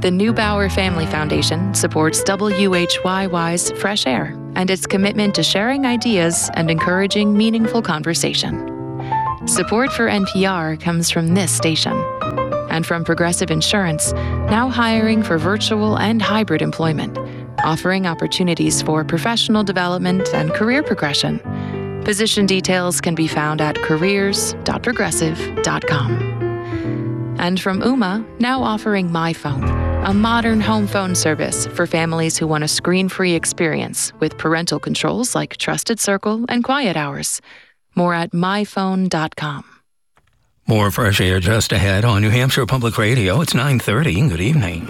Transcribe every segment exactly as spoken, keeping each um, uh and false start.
The Neubauer Family Foundation supports W H Y Y's Fresh Air and its commitment to sharing ideas and encouraging meaningful conversation. Support for N P R comes from this station and from Progressive Insurance, now hiring for virtual and hybrid employment, offering opportunities for professional development and career progression. Position details can be found at careers dot progressive dot com. And from Ooma, now offering MyPhone, a modern home phone service for families who want a screen-free experience with parental controls like Trusted Circle and Quiet Hours. More at my phone dot com. More Fresh Air just ahead on New Hampshire Public Radio. It's nine thirty. Good evening.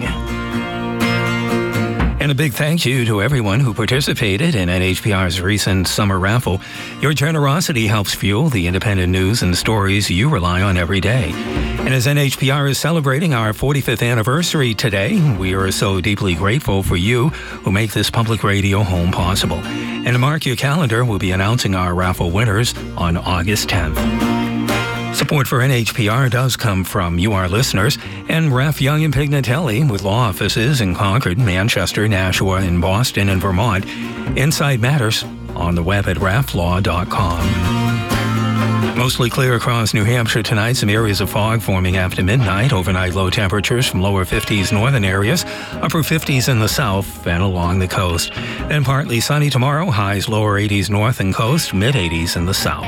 And a big thank you to everyone who participated in N H P R's recent summer raffle. Your generosity helps fuel the independent news and stories you rely on every day. And as N H P R is celebrating our forty-fifth anniversary today, we are so deeply grateful for you who make this public radio home possible. And to mark your calendar, we'll be announcing our raffle winners on August tenth. Support for N H P R does come from you, our listeners, and Raff Young and Pignatelli with law offices in Concord, Manchester, Nashua, and Boston and Vermont. Inside Matters on the web at raff law dot com. Mostly clear across New Hampshire tonight. Some areas of fog forming after midnight. Overnight low temperatures from lower fifties northern areas, upper fifties in the south and along the coast. Then partly sunny tomorrow. Highs lower eighties north and coast, mid eighties in the south.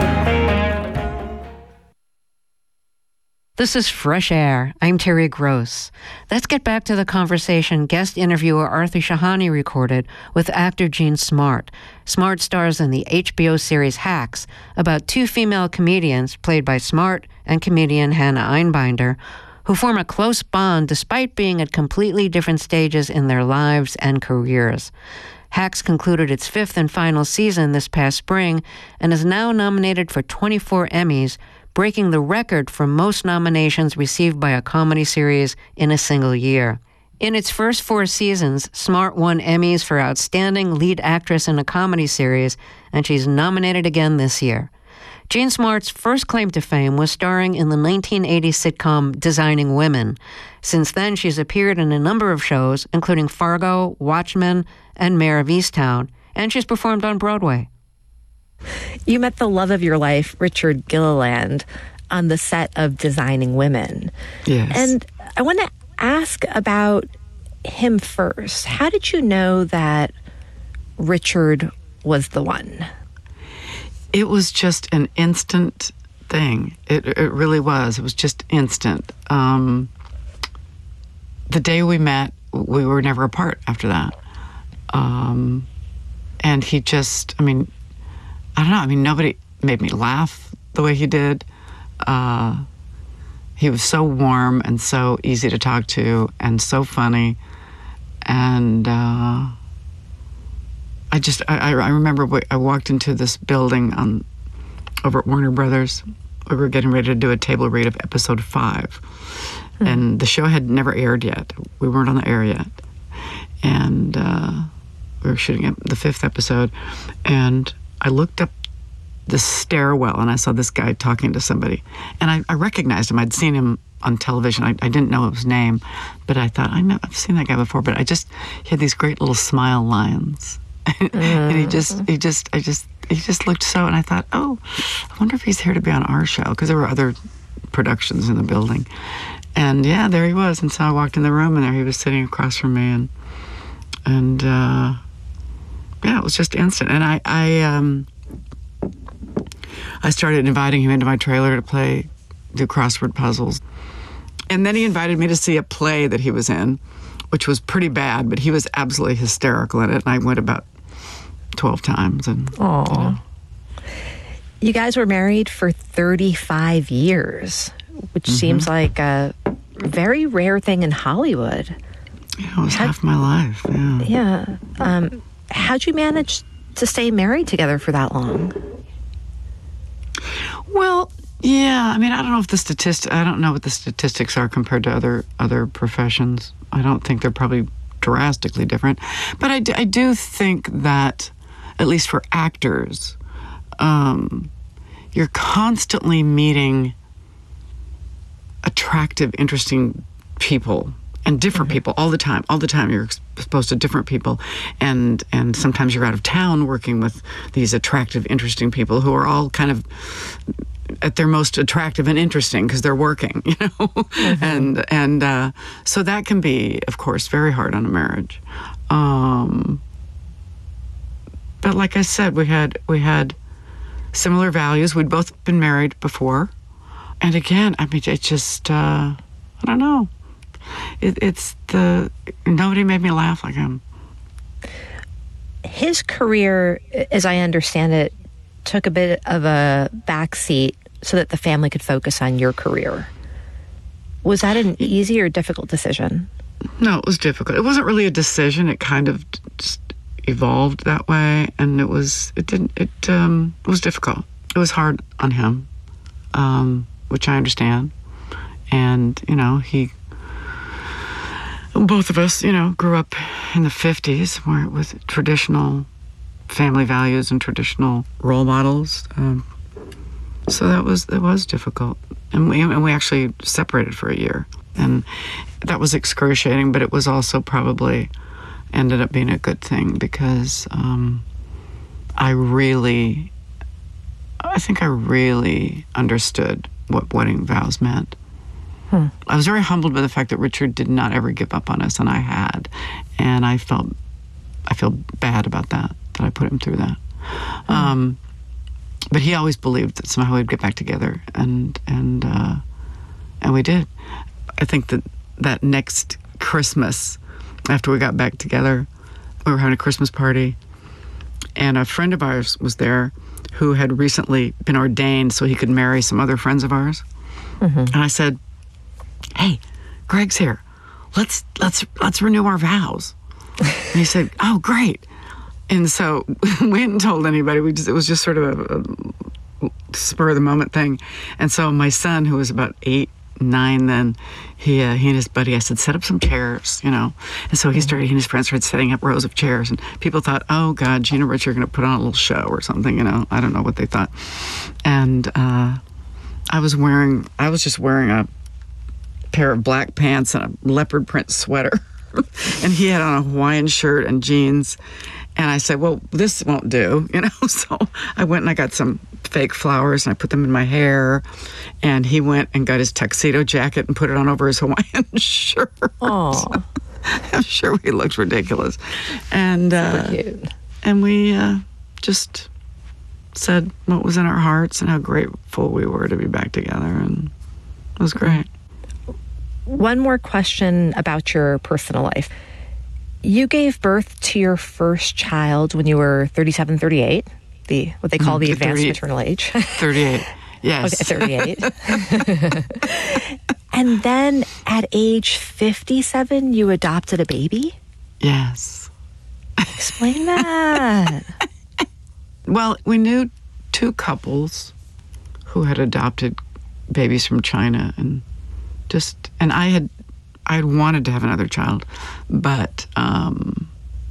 This is Fresh Air. I'm Terry Gross. Let's get back to the conversation guest interviewer Arthur Shahani recorded with actor Jean Smart. Smart stars in the H B O series Hacks, about two female comedians, played by Smart and comedian Hannah Einbinder, who form a close bond despite being at completely different stages in their lives and careers. Hacks concluded its fifth and final season this past spring and is now nominated for twenty-four Emmys, breaking the record for most nominations received by a comedy series in a single year. In its first four seasons, Smart won Emmys for Outstanding Lead Actress in a Comedy Series, and she's nominated again this year. Jean Smart's first claim to fame was starring in the nineteen eighties sitcom Designing Women. Since then, she's appeared in a number of shows, including Fargo, Watchmen, and Mayor of Easttown, and she's performed on Broadway. You met the love of your life, Richard Gilliland, on the set of Designing Women. Yes. And I want to ask about him first. How did you know that Richard was the one? It was just an instant thing. It, it really was. It was just instant. Um, the day we met, we were never apart after that. Um, and he just, I mean... I don't know. I mean, nobody made me laugh the way he did. Uh, he was so warm and so easy to talk to and so funny. And uh, I just, I, I remember I walked into this building on, over at Warner Brothers. We were getting ready to do a table read of episode five. Mm-hmm. And the show had never aired yet. We weren't on the air yet. And uh, we were shooting up the fifth episode. And I looked up the stairwell and I saw this guy talking to somebody. And I, I recognized him. I'd seen him on television. I, I didn't know his name, but I thought, I know, I've seen that guy before. But I just, he had these great little smile lines. Mm. And he just, he just, I just, he just looked so, and I thought, oh, I wonder if he's here to be on our show, because there were other productions in the building. And yeah, there he was. And so I walked in the room and there he was sitting across from me, and, and, uh, yeah, it was just instant. And I, I, um, I started inviting him into my trailer to play, do crossword puzzles. And then he invited me to see a play that he was in, which was pretty bad, but he was absolutely hysterical in it. And I went about twelve times. And, Aww. You know. You guys were married for thirty-five years, which mm-hmm. seems like a very rare thing in Hollywood. Yeah, it was How, half my life, yeah. Yeah. Um, how'd you manage to stay married together for that long? Well, yeah. I mean, I don't know if the statistic. I don't know what the statistics are compared to other other professions. I don't think they're probably drastically different. But I do, I do think that, at least for actors, um, you're constantly meeting attractive, interesting people and different mm-hmm. people all the time. All the time you're exposed to different people, and and sometimes you're out of town working with these attractive, interesting people who are all kind of at their most attractive and interesting because they're working, you know, mm-hmm. and and uh, so that can be, of course, very hard on a marriage. Um, but like I said, we had we had similar values. We'd both been married before, and again, I mean, it just uh, I don't know. It, it's the nobody made me laugh like him. His career, as I understand it, took a bit of a backseat so that the family could focus on your career. Was that an easy or difficult decision? No, it was difficult. It wasn't really a decision. It kind of just evolved that way, and it was it didn't it um, it was difficult. It was hard on him, um, which I understand. And you know, he. Both of us, you know, grew up in the fifties where with traditional family values and traditional role models. Um, so that was it was difficult, and we and we actually separated for a year, and that was excruciating. But it was also probably ended up being a good thing because um, I really, I think I really understood what wedding vows meant. Hmm. I was very humbled by the fact that Richard did not ever give up on us, and I had, and I felt, I feel bad about that, that I put him through that. Hmm. Um, but he always believed that somehow we'd get back together, and and uh, and we did. I think that that next Christmas, after we got back together, we were having a Christmas party, and a friend of ours was there who had recently been ordained so he could marry some other friends of ours, mm-hmm. and I said, "Hey, Greg's here. Let's let's let's renew our vows." And he said, "Oh, great." And so we hadn't told anybody. We just it was just sort of a, a spur of the moment thing. And so my son, who was about eight, nine then, he uh, he and his buddy, I said, set up some chairs, you know. And so he started, he and his friends started setting up rows of chairs. And people thought, oh God, Gene and Richard are going to put on a little show or something, you know. I don't know what they thought. And uh, I was wearing, I was just wearing a pair of black pants and a leopard print sweater. And he had on a Hawaiian shirt and jeans. And I said, well, this won't do, you know. So I went and I got some fake flowers and I put them in my hair. And he went and got his tuxedo jacket and put it on over his Hawaiian shirt. Oh, I'm sure we looked ridiculous. And uh, so cute. And we uh, just said what was in our hearts and how grateful we were to be back together. And it was great. One more question about your personal life. You gave birth to your first child when you were thirty-seven, thirty-eight, the what they call mm, the advanced maternal age. thirty-eight, yes. Okay, thirty-eight. And then at age fifty-seven, you adopted a baby? Yes. Explain that. Well, we knew two couples who had adopted babies from China, and just, and I had I had wanted to have another child, but um,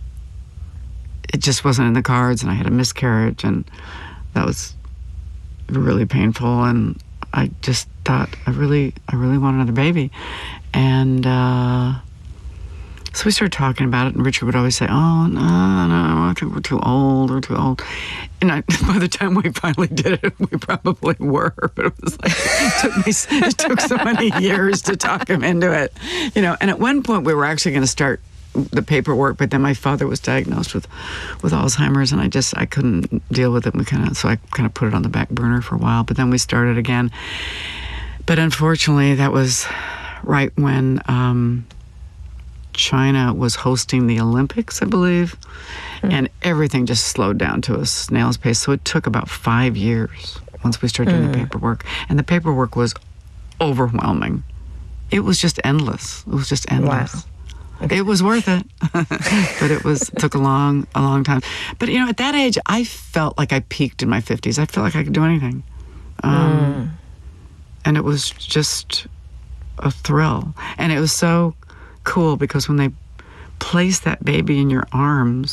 it just wasn't in the cards, and I had a miscarriage, and that was really painful. And I just thought, I really, I really want another baby, and uh, so we started talking about it. And Richard would always say, "Oh no, no, I think we're too old. We're too old." And I, by the time we finally did it, we probably were. But it was like it took me, it took so many years to talk him into it, you know. And at one point, we were actually going to start the paperwork, but then my father was diagnosed with, with Alzheimer's, and I just I couldn't deal with it. We kind of so I kind of put it on the back burner for a while. But then we started again. But unfortunately, that was right when um, China was hosting the Olympics, I believe. Mm. And everything just slowed down to a snail's pace. So it took about five years once we started doing mm. the paperwork. And the paperwork was overwhelming. It was just endless. It was just endless. Wow. Okay. It was worth it. But it was it took a long, a long time. But, you know, at that age, I felt like I peaked in my fifties. I felt like I could do anything. Um, mm. And it was just a thrill. And it was so cool because when they place that baby in your arms,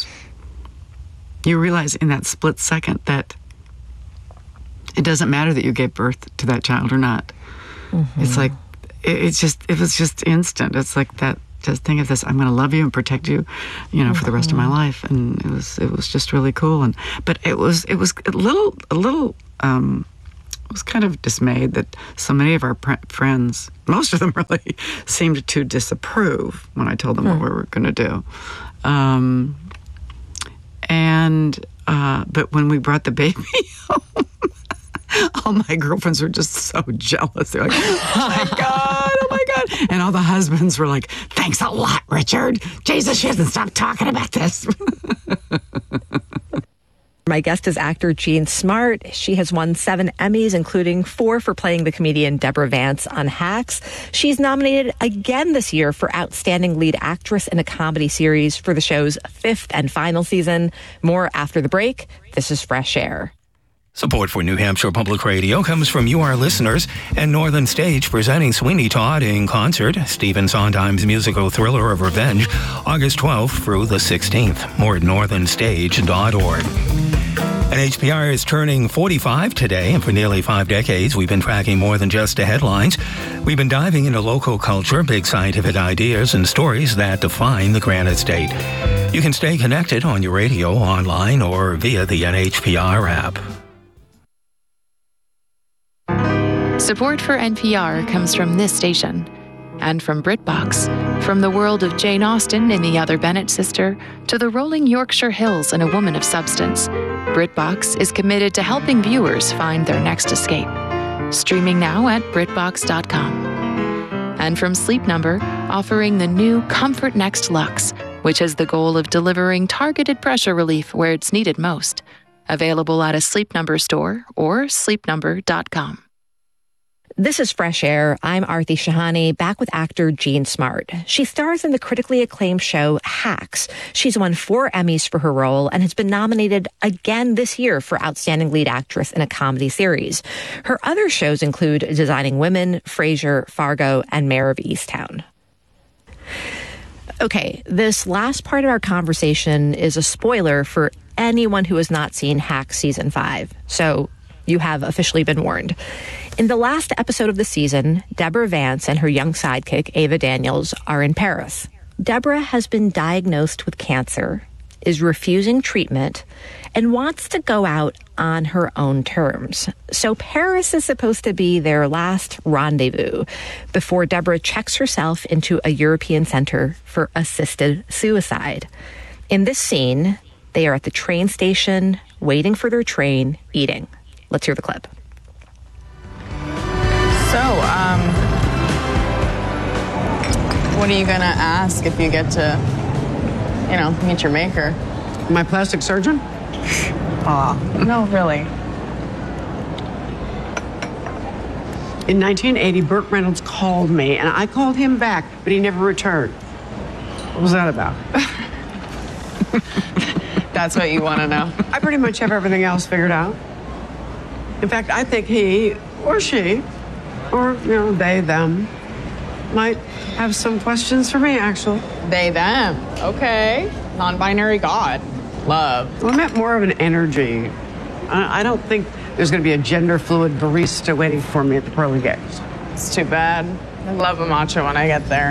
you realize in that split second that it doesn't matter that you gave birth to that child or not. Mm-hmm. It's like, it, it's just, it was just instant. It's like that, to think of this. I'm going to love you and protect you, you know, for the rest of my life. And it was it was just really cool. And but it was it was a little a little. Um, I was kind of dismayed that so many of our pr- friends, most of them really, seemed to disapprove when I told them hmm. what we were going to do. Um, and uh, but when we brought the baby home, all my girlfriends were just so jealous. They're like, "Oh my God, oh my God!" And all the husbands were like, "Thanks a lot, Richard. Jesus, she hasn't stopped talking about this." My guest is actor Jean Smart. She has won seven Emmys, including four for playing the comedian Deborah Vance on Hacks. She's nominated again this year for Outstanding Lead Actress in a Comedy Series for the show's fifth and final season. More after the break. This is Fresh Air. Support for New Hampshire Public Radio comes from you, our listeners, and Northern Stage presenting Sweeney Todd in concert, Stephen Sondheim's musical thriller of revenge, August twelfth through the sixteenth. More at northern stage dot org. N H P R is turning forty-five today, and for nearly five decades, we've been tracking more than just the headlines. We've been diving into local culture, big scientific ideas, and stories that define the Granite State. You can stay connected on your radio, online, or via the N H P R app. Support for N P R comes from this station and from BritBox. From the world of Jane Austen in The Other Bennet Sister to the rolling Yorkshire Hills in A Woman of Substance, BritBox is committed to helping viewers find their next escape. Streaming now at Britbox dot com. And from Sleep Number, offering the new Comfort Next Luxe, which has the goal of delivering targeted pressure relief where it's needed most. Available at a Sleep Number store or sleep number dot com. This is Fresh Air. I'm Aarti Shahani, back with actor Jean Smart. She stars in the critically acclaimed show Hacks. She's won four Emmys for her role and has been nominated again this year for Outstanding Lead Actress in a Comedy Series. Her other shows include Designing Women, Frasier, Fargo, and Mayor of Easttown. Okay, this last part of our conversation is a spoiler for anyone who has not seen Hacks Season five. So you have officially been warned. In the last episode of the season, Deborah Vance and her young sidekick, Ava Daniels, are in Paris. Deborah has been diagnosed with cancer, is refusing treatment, and wants to go out on her own terms. So Paris is supposed to be their last rendezvous before Deborah checks herself into a European center for assisted suicide. In this scene, they are at the train station, waiting for their train, eating. Let's hear the clip. So, um, what are you gonna ask if you get to, you know, meet your maker? My plastic surgeon? Aw, no, really. In nineteen eighty, Burt Reynolds called me, and I called him back, but he never returned. What was that about? That's what you want to know. I pretty much have everything else figured out. In fact, I think he or she, or, you know, they, them, might have some questions for me, actually. They, them. Okay. Non-binary God. Love. Well, I meant more of an energy. I, I don't think there's going to be a gender-fluid barista waiting for me at the pearly gates. It's too bad. I love a macho when I get there.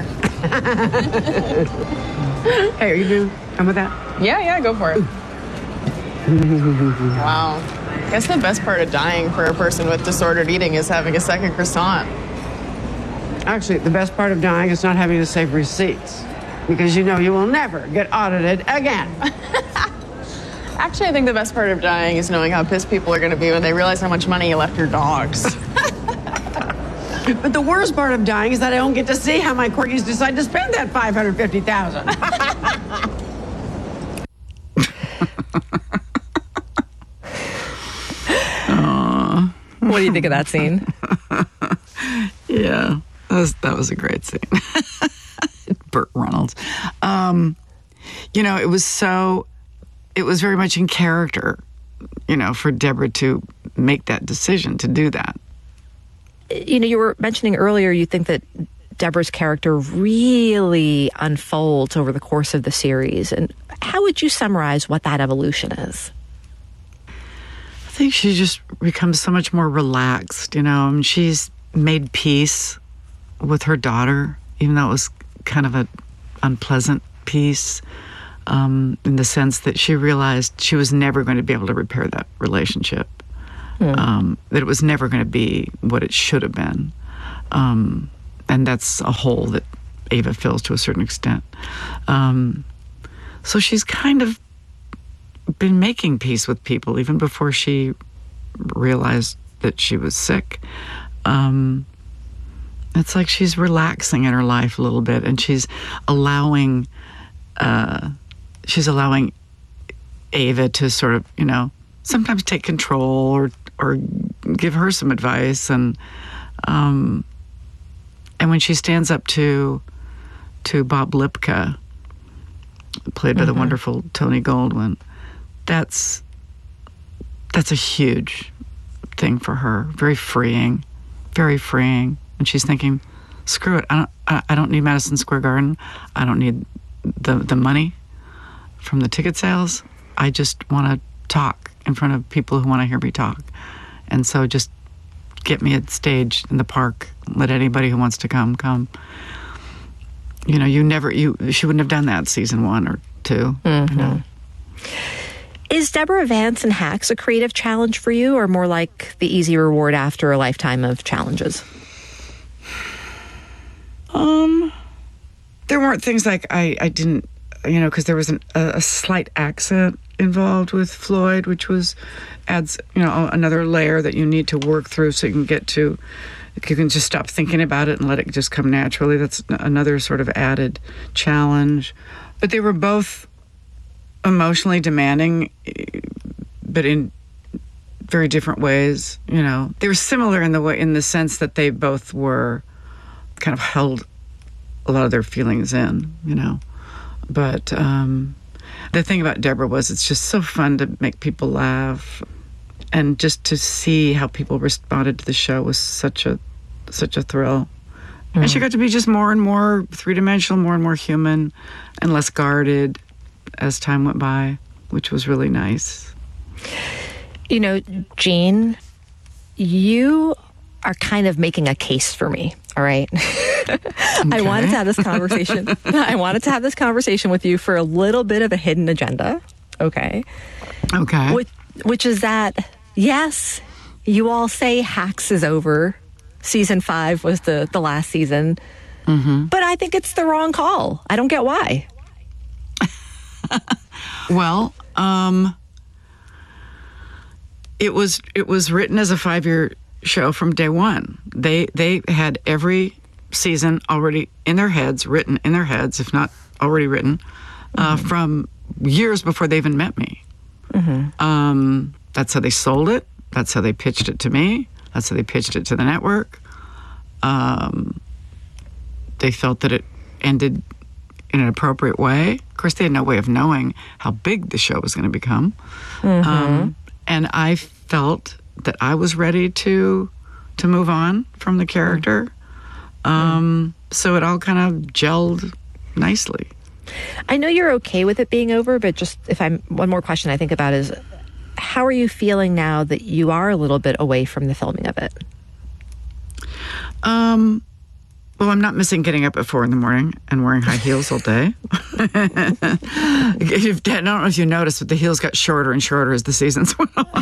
Hey, are you doing? Come with that? Yeah, yeah, go for it. Wow. I guess the best part of dying for a person with disordered eating is having a second croissant. Actually, the best part of dying is not having to save receipts, because you know you will never get audited again. Actually, I think the best part of dying is knowing how pissed people are going to be when they realize how much money you left your dogs. But the worst part of dying is that I don't get to see how my corgis decide to spend that five hundred fifty thousand dollars. What do you think of that scene? Yeah, that was, that was a great scene. Burt Reynolds. Um, you know, it was so, it was very much in character, you know, for Deborah to make that decision, to do that. You know, you were mentioning earlier, you think that Deborah's character really unfolds over the course of the series. And how would you summarize what that evolution is? I think she just becomes so much more relaxed, you know, and she's made peace with her daughter, even though it was kind of a unpleasant piece, um, in the sense that she realized she was never going to be able to repair that relationship, mm. um, that it was never going to be what it should have been. Um, and that's a hole that Ava fills to a certain extent. Um, so she's kind of been making peace with people even before she realized that she was sick. Um, it's like she's relaxing in her life a little bit, and she's allowing, uh, she's allowing Ava to sort of, you know, sometimes take control or or give her some advice, and um, and when she stands up to to Bob Lipka, played by mm-hmm. the wonderful Tony Goldwyn, that's that's a huge thing for her. Very freeing, very freeing. And she's thinking, screw it. I don't. I, I don't need Madison Square Garden. I don't need the the money from the ticket sales. I just want to talk in front of people who want to hear me talk. And so just get me a stage in the park. Let anybody who wants to come come. You know, you never. You she wouldn't have done that season one or two. Mm-hmm. You know. Is Deborah Vance in Hacks a creative challenge for you, or more like the easy reward after a lifetime of challenges? Um, there weren't things like I, I didn't, you know, because there was an, a, a slight accent involved with Floyd, which was adds, you know, another layer that you need to work through so you can get to, you can just stop thinking about it and let it just come naturally. That's another sort of added challenge. But they were both emotionally demanding, but in very different ways. You know, they were similar in the way, in the sense that they both were kind of held a lot of their feelings in, you know. But um, the thing about Deborah was it's just so fun to make people laugh, and just to see how people responded to the show was such a such a thrill. Mm. And she got to be just more and more three-dimensional, more and more human, and less guarded as time went by, which was really nice. You know, Jean, you are kind of making a case for me, all right? Okay. I wanted to have this conversation. I wanted to have this conversation with you for a little bit of a hidden agenda, okay? Okay. Which, which is that, yes, you all say Hacks is over. Season five was the, the last season. Mm-hmm. But I think it's the wrong call. I don't get why. Well, um, it was it was written as a five-year show from day one. They they had every season already in their heads, written in their heads, if not already written, uh, mm-hmm. from years before they even met me. Mm-hmm. Um, that's how they sold it. That's how they pitched it to me. That's how they pitched it to the network. Um, they felt that it ended in an appropriate way. Of course, they had no way of knowing how big the show was going to become. Mm-hmm. Um, and I felt that I was ready to to move on from the character. Mm-hmm. Um, so it all kind of gelled nicely. I know you're okay with it being over, but just if I'm one more question I think about is, how are you feeling now that you are a little bit away from the filming of it? Um. Well, I'm not missing getting up at four in the morning and wearing high heels all day. If, I don't know if you noticed, but the heels got shorter and shorter as the seasons went on.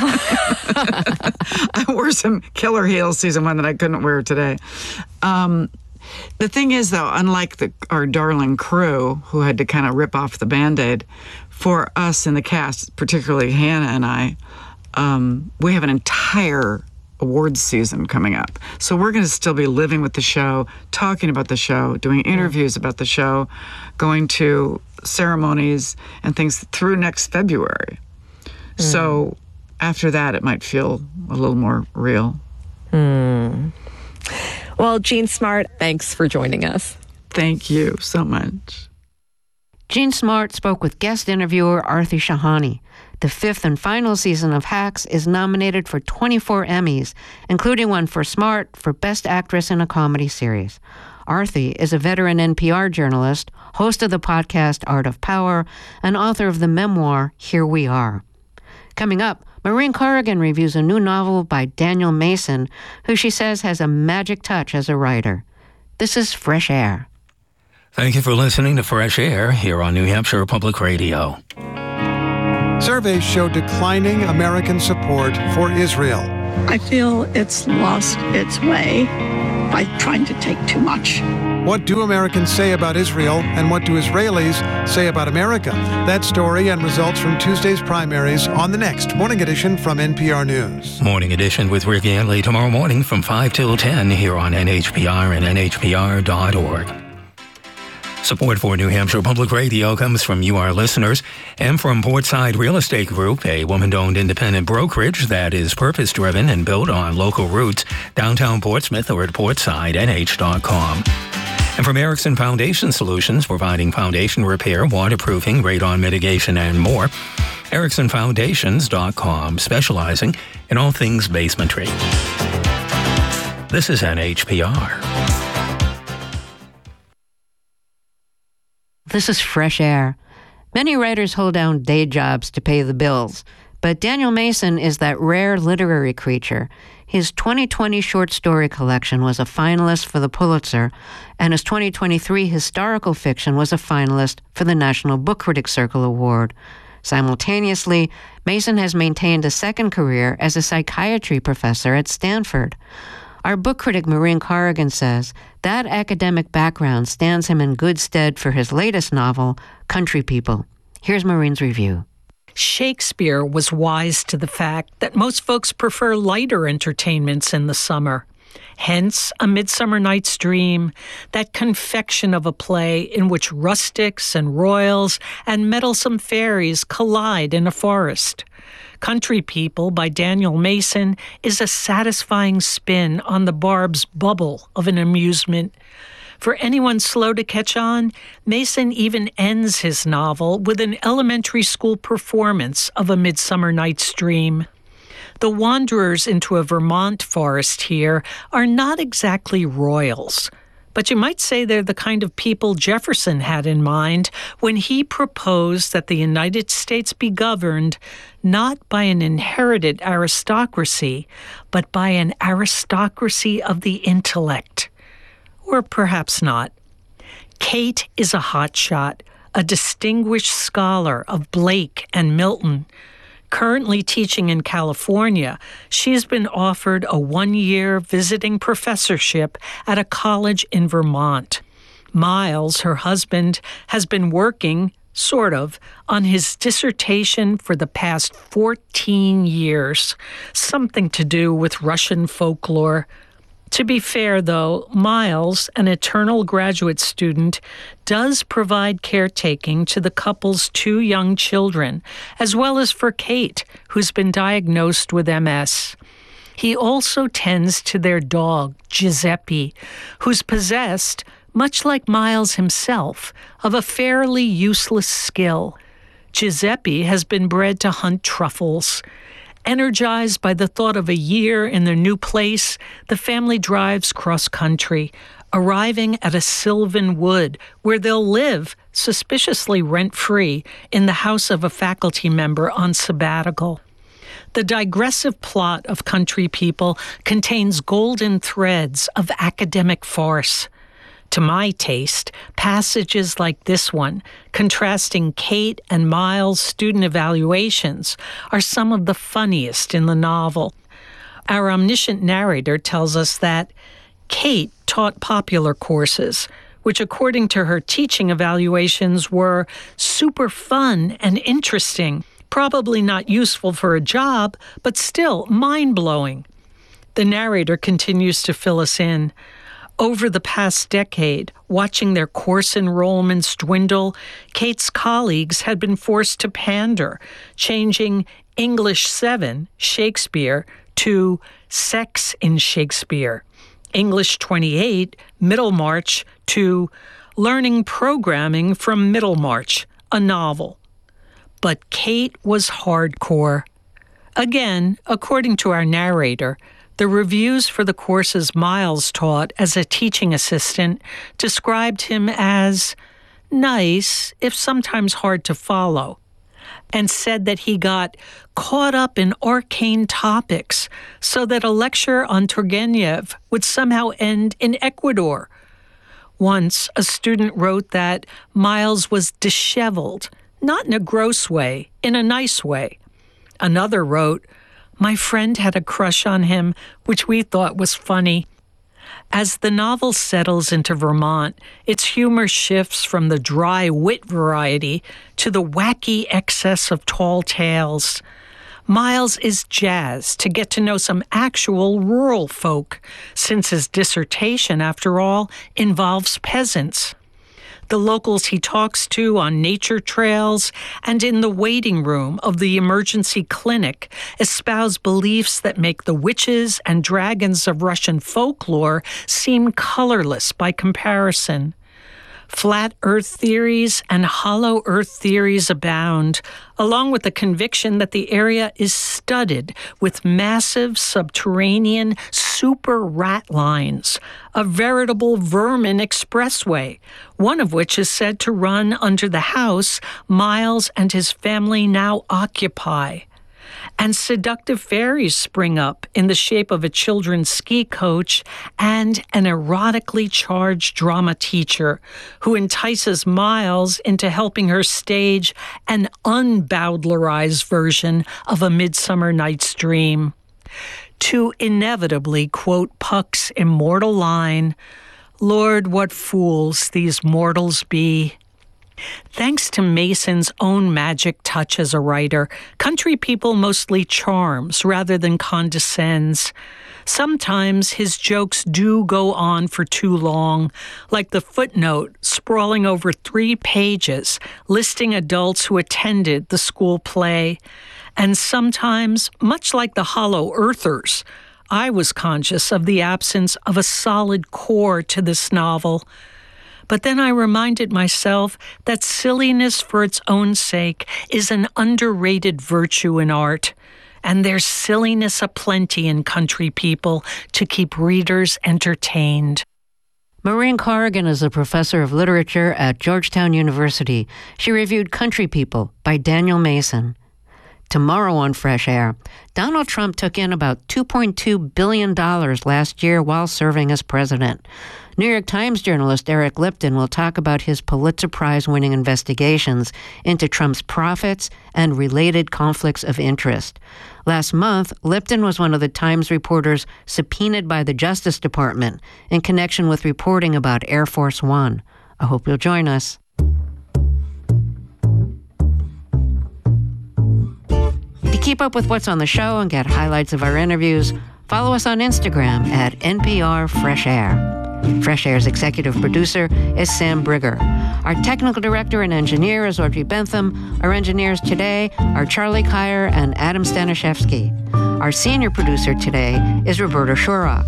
I wore some killer heels season one that I couldn't wear today. Um, the thing is, though, unlike the, our darling crew who had to kind of rip off the Band-Aid, for us in the cast, particularly Hannah and I, um, we have an entire awards season coming up. So we're going to still be living with the show, talking about the show, doing interviews about the show, going to ceremonies and things through next February. Mm. So after that, it might feel a little more real. Mm. Well, Jean Smart, thanks for joining us. Thank you so much. Jean Smart spoke with guest interviewer Aarti Shahani. The fifth and final season of Hacks is nominated for twenty-four Emmys, including one for Smart for Best Actress in a Comedy Series. Aarti is a veteran N P R journalist, host of the podcast Art of Power, and author of the memoir Here We Are. Coming up, Maureen Corrigan reviews a new novel by Daniel Mason, who she says has a magic touch as a writer. This is Fresh Air. Thank you for listening to Fresh Air here on New Hampshire Public Radio. Surveys show declining American support for Israel. I feel it's lost its way by trying to take too much. What do Americans say about Israel, and what do Israelis say about America? That story and results from Tuesday's primaries on the next Morning Edition from N P R News. Morning Edition with Rick Antley tomorrow morning from five till ten here on N H P R and N H P R dot org. Support for New Hampshire Public Radio comes from you, our listeners, and from Portside Real Estate Group, a woman-owned independent brokerage that is purpose-driven and built on local roots, downtown Portsmouth or at portside N H dot com. And from Erickson Foundation Solutions, providing foundation repair, waterproofing, radon mitigation, and more. Erickson Foundations dot com, specializing in all things basementry. This is N H P R. This is Fresh Air. Many writers hold down day jobs to pay the bills, but Daniel Mason is that rare literary creature. His twenty twenty short story collection was a finalist for the Pulitzer, and his twenty twenty-three historical fiction was a finalist for the National Book Critics Circle Award. Simultaneously, Mason has maintained a second career as a psychiatry professor at Stanford. Our book critic Maureen Corrigan says that academic background stands him in good stead for his latest novel, Country People. Here's Maureen's review. Shakespeare was wise to the fact that most folks prefer lighter entertainments in the summer. Hence, A Midsummer Night's Dream, that confection of a play in which rustics and royals and meddlesome fairies collide in a forest. Country People by Daniel Mason is a satisfying spin on the barb's bubble of an amusement. For anyone slow to catch on, Mason even ends his novel with an elementary school performance of A Midsummer Night's Dream. The wanderers into a Vermont forest here are not exactly royals, but you might say they're the kind of people Jefferson had in mind when he proposed that the United States be governed not by an inherited aristocracy, but by an aristocracy of the intellect. Or perhaps not. Kate is a hotshot, a distinguished scholar of Blake and Milton. Currently teaching in California, she's been offered a one-year visiting professorship at a college in Vermont. Miles, her husband, has been working, sort of, on his dissertation for the past fourteen years, something to do with Russian folklore. To be fair, though, Miles, an eternal graduate student, does provide caretaking to the couple's two young children, as well as for Kate, who's been diagnosed with M S. He also tends to their dog, Giuseppe, who's possessed, much like Miles himself, of a fairly useless skill. Giuseppe has been bred to hunt truffles. Energized by the thought of a year in their new place, the family drives cross-country, arriving at a sylvan wood where they'll live, suspiciously rent-free, in the house of a faculty member on sabbatical. The digressive plot of Country People contains golden threads of academic farce. To my taste, passages like this one, contrasting Kate and Miles' student evaluations, are some of the funniest in the novel. Our omniscient narrator tells us that Kate taught popular courses, which according to her teaching evaluations were super fun and interesting, probably not useful for a job, but still mind-blowing. The narrator continues to fill us in. Over the past decade, watching their course enrollments dwindle, Kate's colleagues had been forced to pander, changing English seven, Shakespeare, to Sex in Shakespeare, English twenty-eight, Middlemarch, to Learning Programming from Middlemarch, a novel. But Kate was hardcore. Again, according to our narrator, the reviews for the courses Miles taught as a teaching assistant described him as nice, if sometimes hard to follow, and said that he got caught up in arcane topics so that a lecture on Turgenev would somehow end in Ecuador. Once, a student wrote that Miles was disheveled, not in a gross way, in a nice way. Another wrote, "My friend had a crush on him, which we thought was funny." As the novel settles into Vermont, its humor shifts from the dry wit variety to the wacky excess of tall tales. Miles is jazzed to get to know some actual rural folk, since his dissertation, after all, involves peasants. The locals he talks to on nature trails and in the waiting room of the emergency clinic espouse beliefs that make the witches and dragons of Russian folklore seem colorless by comparison. Flat Earth theories and hollow Earth theories abound, along with the conviction that the area is studded with massive subterranean super rat lines, a veritable vermin expressway, one of which is said to run under the house Miles and his family now occupy. And seductive fairies spring up in the shape of a children's ski coach and an erotically charged drama teacher who entices Miles into helping her stage an unbowdlerized version of A Midsummer Night's Dream. To inevitably quote Puck's immortal line, "Lord, what fools these mortals be." Thanks to Mason's own magic touch as a writer, Country People mostly charms rather than condescends. Sometimes his jokes do go on for too long, like the footnote sprawling over three pages listing adults who attended the school play. And sometimes, much like the Hollow Earthers, I was conscious of the absence of a solid core to this novel. But then I reminded myself that silliness for its own sake is an underrated virtue in art, and there's silliness aplenty in Country People to keep readers entertained. Maureen Corrigan is a professor of literature at Georgetown University. She reviewed Country People by Daniel Mason. Tomorrow on Fresh Air, Donald Trump took in about two point two billion dollars last year while serving as president. New York Times journalist Eric Lipton will talk about his Pulitzer Prize-winning investigations into Trump's profits and related conflicts of interest. Last month, Lipton was one of the Times reporters subpoenaed by the Justice Department in connection with reporting about Air Force One. I hope you'll join us. To keep up with what's on the show and get highlights of our interviews, follow us on Instagram at N P R Fresh Air. Fresh Air's executive producer is Sam Brigger. Our technical director and engineer is Audrey Bentham. Our engineers today are Charlie Kyer and Adam Staniszewski. Our senior producer today is Roberta Shorrock.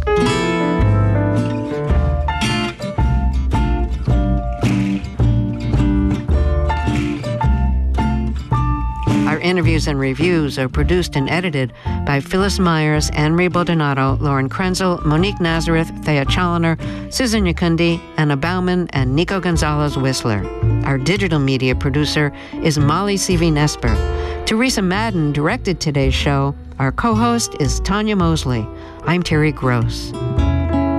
Our interviews and reviews are produced and edited by Phyllis Myers, Anne-Marie Baldonado, Lauren Krenzel, Monique Nazareth, Thea Challoner, Susan Yakundi, Anna Bauman, and Nico Gonzalez-Whistler. Our digital media producer is Molly C V Nesper. Teresa Madden directed today's show. Our co-host is Tanya Mosley. I'm Terry Gross.